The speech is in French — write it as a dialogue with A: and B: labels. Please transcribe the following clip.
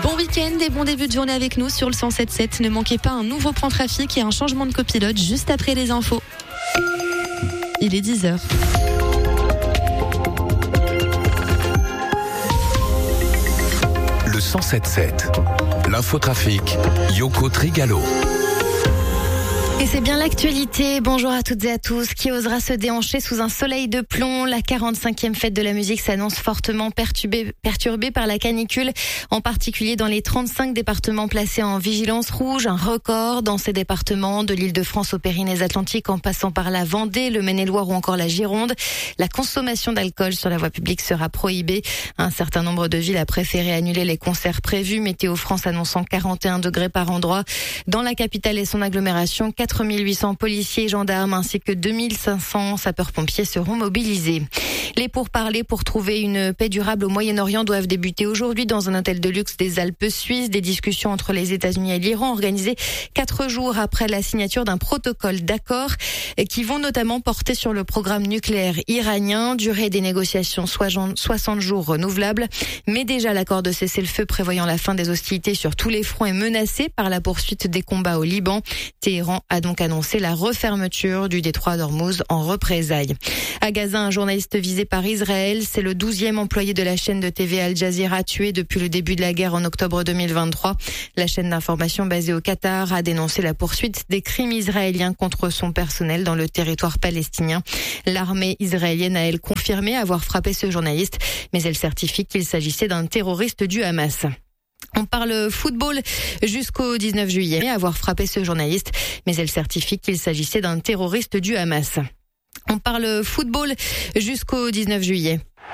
A: Bon week-end et bon début de journée avec nous sur le 107.7. Ne manquez pas un nouveau point trafic et un changement de copilote juste après les infos. Il est 10h.
B: Le 107.7. L'infotrafic, Yoko Trigalo.
C: Et c'est bien l'actualité. Bonjour à toutes et à tous. Qui osera se déhancher sous un soleil de plomb? La 45e fête de la musique s'annonce fortement perturbée par la canicule, en particulier dans les 35 départements placés en vigilance rouge. Un record dans ces départements, de l'Île-de-France aux Pyrénées-Atlantiques en passant par la Vendée, le Maine-et-Loire ou encore la Gironde. La consommation d'alcool sur la voie publique sera prohibée. Un certain nombre de villes a préféré annuler les concerts prévus. Météo France annonçant 41 degrés par endroit. Dans la capitale et son agglomération, 4800 policiers et gendarmes ainsi que 2500 sapeurs-pompiers seront mobilisés. Les pourparlers pour trouver une paix durable au Moyen-Orient doivent débuter aujourd'hui dans un hôtel de luxe des Alpes suisses. Des discussions entre les États-Unis et l'Iran organisées 4 jours après la signature d'un protocole d'accord qui vont notamment porter sur le programme nucléaire iranien. Durée des négociations 60 jours renouvelables. Mais déjà l'accord de cessez-le-feu prévoyant la fin des hostilités sur tous les fronts est menacé par la poursuite des combats au Liban. Téhéran a donc annoncé la refermeture du détroit d'Ormuz en représailles. À Gaza, un journaliste visé par Israël, c'est le 12e employé de la chaîne de TV Al Jazeera tué depuis le début de la guerre en octobre 2023. La chaîne d'information basée au Qatar a dénoncé la poursuite des crimes israéliens contre son personnel dans le territoire palestinien. L'armée israélienne a, elle, confirmé avoir frappé ce journaliste, mais elle certifie qu'il s'agissait d'un terroriste du Hamas. On parle football jusqu'au 19 juillet, avoir frappé ce journaliste, mais elle certifie qu'il s'agissait d'un terroriste du Hamas. On parle football jusqu'au 19 juillet.